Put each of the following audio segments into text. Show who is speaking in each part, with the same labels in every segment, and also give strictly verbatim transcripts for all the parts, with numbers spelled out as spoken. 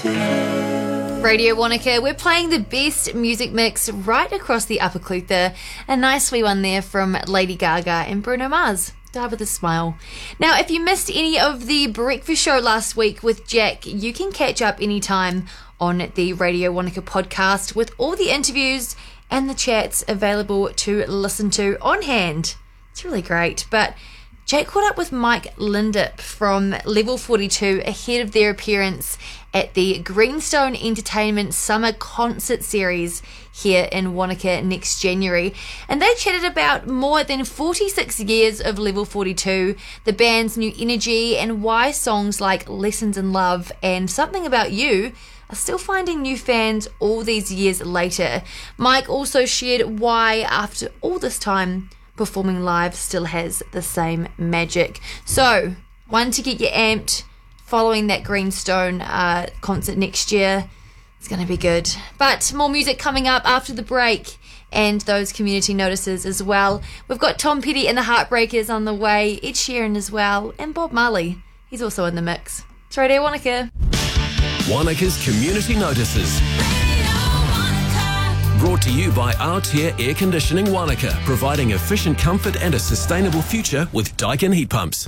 Speaker 1: Radio Wanaka, we're playing the best music mix right across the Upper Clutha. A nice wee one there from Lady Gaga and Bruno Mars. Die with a smile. Now, if you missed any of the breakfast show last week with Jack, you can catch up anytime on the Radio Wanaka podcast with all the interviews and the chats available to listen to on hand. It's really great. But Jack caught up with Mike Lindop from Level forty-two ahead of their appearance at the Greenstone Entertainment Summer Concert Series here in Wanaka next January. And they chatted about more than forty-six years of Level forty-two, the band's new energy, and why songs like Lessons in Love and Something About You are still finding new fans all these years later. Mike also shared why, after all this time, performing live still has the same magic. So, one to get you amped following that Greenstone uh, concert next year. It's going to be good. But more music coming up after the break and those community notices as well. We've got Tom Petty and the Heartbreakers on the way, Ed Sheeran as well, and Bob Marley. He's also in the mix. It's Radio Wanaka.
Speaker 2: Wanaka's community notices. Brought to you by Aotea Air Conditioning Wanaka, providing efficient comfort and a sustainable future with Daikin heat pumps.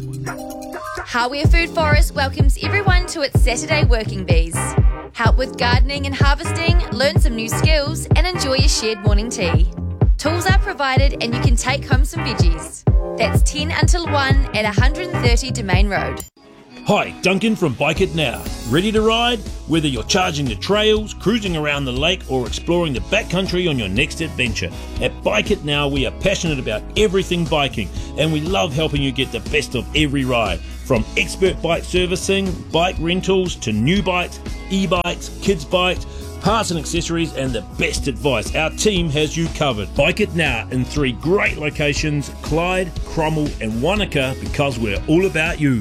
Speaker 1: Hawea Food Forest welcomes everyone to its Saturday Working Bees. Help with gardening and harvesting, learn some new skills, and enjoy a shared morning tea. Tools are provided and you can take home some veggies. That's ten until one at one hundred thirty Domain Road.
Speaker 3: Hi, Duncan from Bike It Now. Ready to ride? Whether you're charging the trails, cruising around the lake, or exploring the backcountry on your next adventure, at Bike It Now we are passionate about everything biking, and we love helping you get the best of every ride. From expert bike servicing, bike rentals, to new bikes, e-bikes, kids bikes, parts and accessories, and the best advice. Our team has you covered. Bike It Now in three great locations, Clyde, Cromwell and Wanaka, because we're all about you.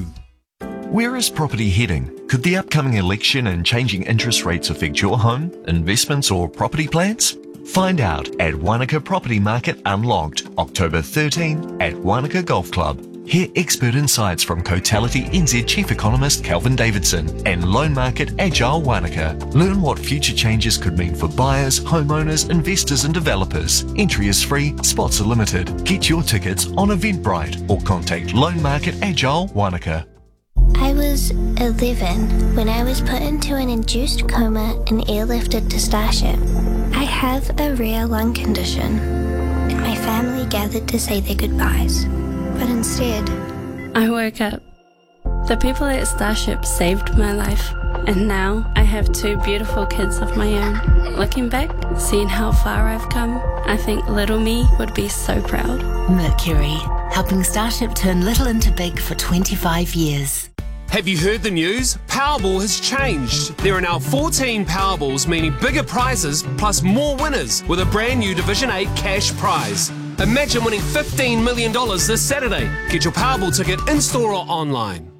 Speaker 4: Where is property heading? Could the upcoming election and changing interest rates affect your home, investments or property plans? Find out at Wanaka Property Market Unlocked, October thirteenth at Wanaka Golf Club. Hear expert insights from Cotality N Z Chief Economist Calvin Davidson and Loan Market Agile Wanaka. Learn what future changes could mean for buyers, homeowners, investors and developers. Entry is free, spots are limited. Get your tickets on Eventbrite or contact Loan Market Agile Wanaka.
Speaker 5: I was eleven when I was put into an induced coma and airlifted to Starship. I have a rare lung condition, and my family gathered to say their goodbyes. But instead,
Speaker 6: I woke up. The people at Starship saved my life, and now I have two beautiful kids of my own. Looking back, seeing how far I've come, I think little me would be so proud.
Speaker 7: Mercury, helping Starship turn little into big for twenty-five years.
Speaker 8: Have you heard the news? Powerball has changed. There are now fourteen Powerballs, meaning bigger prizes plus more winners with a brand new Division eight cash prize. Imagine winning fifteen million dollars this Saturday. Get your Powerball ticket in-store or online.